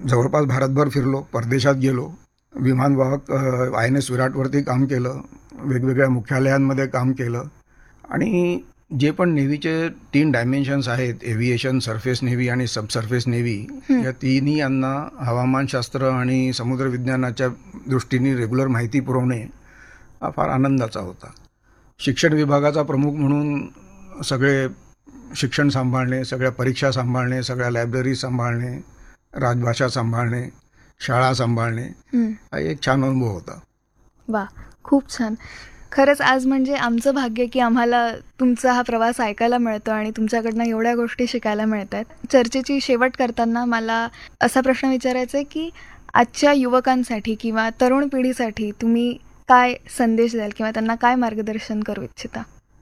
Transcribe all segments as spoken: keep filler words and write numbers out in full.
जवळपास भारतभर फिरलो, परदेशात गेलो, विमानवाहक आय एन एस विराटवरती काम केलं, वेगवेगळ्या मुख्यालयांमध्ये काम केलं आणि जे पण नेव्हीचे तीन डायमेन्शन्स आहेत, एव्हिएशन, सरफेस नेव्ही आणि सबसर्फेस नेव्ही, या तिन्ही यांना हवामानशास्त्र आणि समुद्रविज्ञानाच्या दृष्टीने रेग्युलर माहिती पुरवणे हा फार आनंदाचा होता. शिक्षण विभागाचा प्रमुख म्हणून सगळे शिक्षण सांभाळणे, सगळ्या परीक्षा सांभाळणे, सगळ्या लायब्ररी सांभाळणे, राजभाषा सांभाळणे, शाळा सांभाळणे हा एक छान अनुभव होता. वा, खूप छान. खरंच आज म्हणजे आमचं भाग्य की आम्हाला तुमचा हा प्रवास ऐकायला मिळतो आणि तुमच्याकडनं एवढ्या गोष्टी शिकायला मिळत आहेत. चर्चेची शेवट करताना मला असा प्रश्न विचारायचा आहे की आजच्या युवकांसाठी किंवा तरुण पिढीसाठी तुम्ही काय संदेश द्याल किंवा त्यांना काय मार्गदर्शन करू इच्छिता?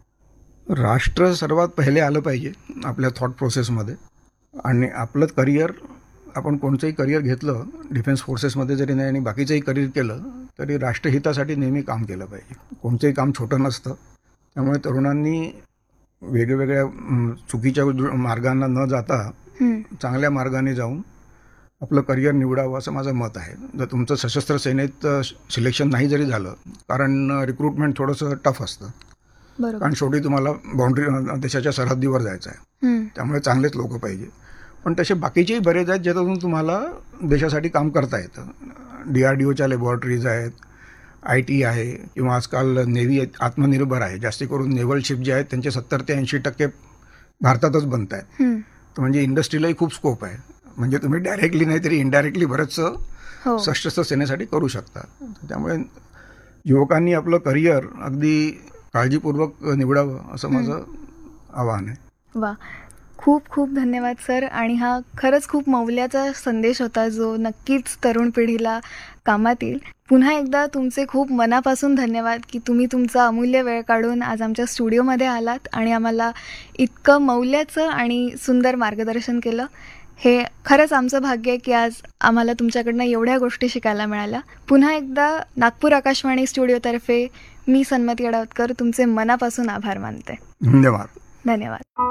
राष्ट्र सर्वात पहिले आलं पाहिजे आपल्या थॉट प्रोसेसमध्ये आणि आपलं करिअर, आपण कोणतंही करिअर घेतलं, डिफेन्स फोर्सेसमध्ये जरी नाही आणि बाकीचंही करिअर केलं तरी राष्ट्रहितासाठी नेहमी काम केलं पाहिजे. कोणतंही काम छोटं नसतं. त्यामुळे तरुणांनी वेगवेगळ्या चुकीच्या मार्गांना न जाता चांगल्या मार्गाने जाऊन आपलं करिअर निवडावं असं माझं मत आहे. जर तुमचं सशस्त्र सेनेत सिलेक्शन नाही जरी झालं, कारण रिक्रुटमेंट थोडंसं टफ असतं, कारण शेवटी तुम्हाला बाउंड्री देशाच्या सरहद्दीवर जायचं आहे, त्यामुळे चांगलेच लोक पाहिजे. पण तसे बाकीचेही बरेच आहेत ज्याच्यातून तुम्हाला देशासाठी काम करता येतं. डी आर डी ओच्या लॅबॉरेटरीज आहेत, आय टी आहे, किंवा आजकाल नेव्ही आत्मनिर्भर आहे. जास्ती करून नेव्हल शिप जे आहेत त्यांचे सत्तर ते ऐंशी टक्के भारतातच बनत आहेत. तर म्हणजे इंडस्ट्रीलाही खूप स्कोप आहे. म्हणजे तुम्ही डायरेक्टली नाही तरी इनडायरेक्टली बरंचसं सशस्त्र सेनेसाठी करू शकता. त्यामुळे युवकांनी आपलं करिअर अगदी काळजीपूर्वक निवडावं असं माझं आवाहन आहे. वा, खूप खूप धन्यवाद सर. आणि हा खरंच खूप मौल्याचा संदेश होता जो नक्कीच तरुण पिढीला कामात येईल. पुन्हा एकदा तुमचे खूप मनापासून धन्यवाद की तुम्ही तुमचा अमूल्य वेळ काढून आज आमच्या स्टुडिओमध्ये आलात आणि आम्हाला इतकं मौल्याचं आणि सुंदर मार्गदर्शन केलं. हे खरंच आमचं भाग्य आहे की आज आम्हाला तुमच्याकडनं एवढ्या गोष्टी शिकायला मिळाल्या. पुन्हा एकदा नागपूर आकाशवाणी स्टुडिओतर्फे मी सन्मती अडावतकर तुमचे मनापासून आभार मानते. धन्यवाद. धन्यवाद.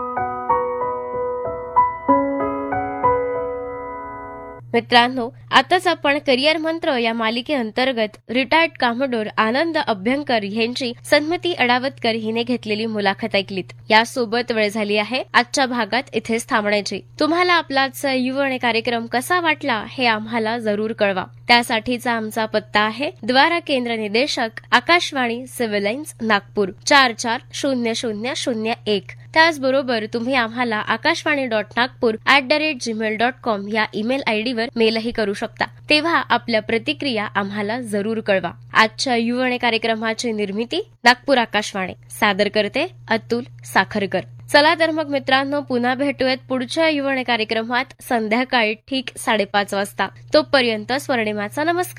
मित्रांनो, आताच आपण करिअर मंत्र या मालिकेअंतर्गत रिटायर्ड कॉमोडोर आनंद अभ्यंकर यांची सन्मती अडावतकर हिने घेतलेली मुलाखत ऐकलीत. यासोबत वेळ झाली आहे आजच्या भागात इथेच थांबण्याची. तुम्हाला आपला आजचा युववाणी कार्यक्रम कसा वाटला हे आम्हाला जरूर कळवा. त्यासाठीचा आमचा पत्ता आहे द्वारा केंद्र निदेशक, आकाशवाणी, सिव्हिल लाईन्स, नागपूर चार चार शून्य शून्य शून्य एक. त्याचबरोबर तुम्ही आम्हाला Akashvani dot Nagpur at the rate Gmail dot com या ईमेल आयडीवर मेलही करू शकता. तेव्हा आपल्या प्रतिक्रिया आम्हाला जरूर कळवा. आजच्या युववाणी कार्यक्रमाची निर्मिती नागपूर आकाशवाणी, सादर करते अतुल साखरकर. चला तर मग मित्रांनो, पुन्हा भेटूयात पुढच्या युववाणी कार्यक्रमात संध्याकाळी ठीक साडेपाच वाजता. तोपर्यंत स्वर्णिमाचा नमस्कार.